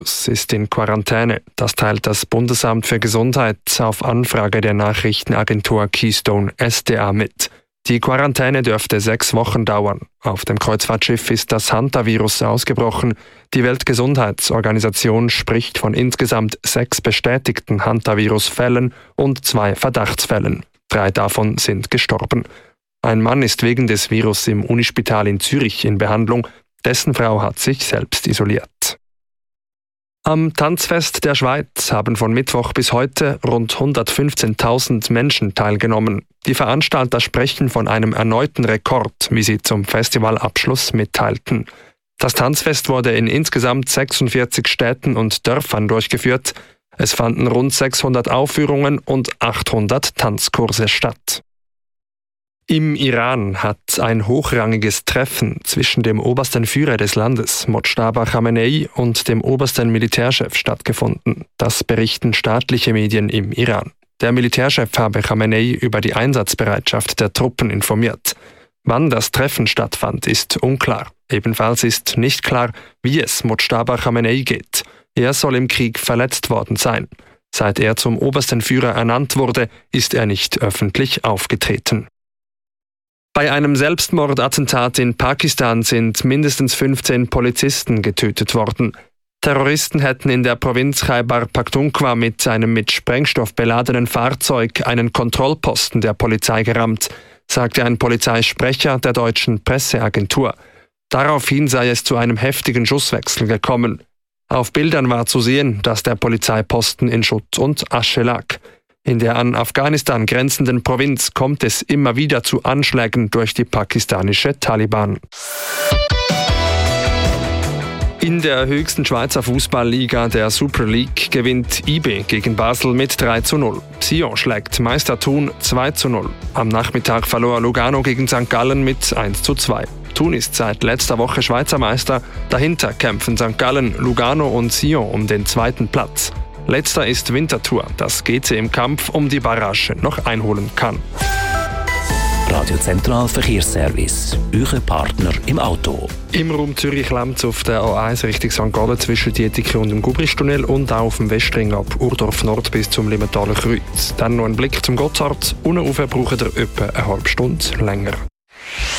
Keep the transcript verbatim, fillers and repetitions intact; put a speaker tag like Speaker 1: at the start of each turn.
Speaker 1: Es ist in Quarantäne. Das teilt das Bundesamt für Gesundheit auf Anfrage der Nachrichtenagentur Keystone S D A mit. Die Quarantäne dürfte sechs Wochen dauern. Auf dem Kreuzfahrtschiff ist das Hantavirus ausgebrochen. Die Weltgesundheitsorganisation spricht von insgesamt sechs bestätigten Hantavirus-Fällen und zwei Verdachtsfällen. Drei davon sind gestorben. Ein Mann ist wegen des Virus im Unispital in Zürich in Behandlung. Dessen Frau hat sich selbst isoliert. Am Tanzfest der Schweiz haben von Mittwoch bis heute rund hundertfünfzehntausend Menschen teilgenommen. Die Veranstalter sprechen von einem erneuten Rekord, wie sie zum Festivalabschluss mitteilten. Das Tanzfest wurde in insgesamt sechsundvierzig Städten und Dörfern durchgeführt. Es fanden rund sechshundert Aufführungen und achthundert Tanzkurse statt. Im Iran hat ein hochrangiges Treffen zwischen dem obersten Führer des Landes, Mojtaba Khamenei, und dem obersten Militärchef stattgefunden. Das berichten staatliche Medien im Iran. Der Militärchef habe Khamenei über die Einsatzbereitschaft der Truppen informiert. Wann das Treffen stattfand, ist unklar. Ebenfalls ist nicht klar, wie es Mojtaba Khamenei geht. Er soll im Krieg verletzt worden sein. Seit er zum obersten Führer ernannt wurde, ist er nicht öffentlich aufgetreten. Bei einem Selbstmordattentat in Pakistan sind mindestens fünfzehn Polizisten getötet worden. Terroristen hätten in der Provinz Khyber Pakhtunkhwa mit einem mit Sprengstoff beladenen Fahrzeug einen Kontrollposten der Polizei gerammt, sagte ein Polizeisprecher der deutschen Presseagentur. Daraufhin sei es zu einem heftigen Schusswechsel gekommen. Auf Bildern war zu sehen, dass der Polizeiposten in Schutt und Asche lag. In der an Afghanistan grenzenden Provinz kommt es immer wieder zu Anschlägen durch die pakistanische Taliban. In der höchsten Schweizer Fußballliga, der Super League, gewinnt I B gegen Basel mit drei zu null. Sion schlägt Meister Thun zwei zu null. Am Nachmittag verlor Lugano gegen Sankt Gallen mit eins zu zwei. Thun ist seit letzter Woche Schweizer Meister. Dahinter kämpfen Sankt Gallen, Lugano und Sion um den zweiten Platz. Letzter ist Winterthur, das G C im Kampf um die Barrage noch einholen kann.
Speaker 2: Radio Zentral Verkehrsservice, Ihr Partner im Auto.
Speaker 1: Im Raum Zürich-Lemz auf der A eins Richtung Sankt Gallen zwischen Dietike und dem Gubristunnel und auch auf dem Westring ab Urdorf Nord bis zum Limmentaler Kreuz. Dann noch ein Blick zum Gotthard. Unten rauf braucht ihr etwa eine halbe Stunde länger.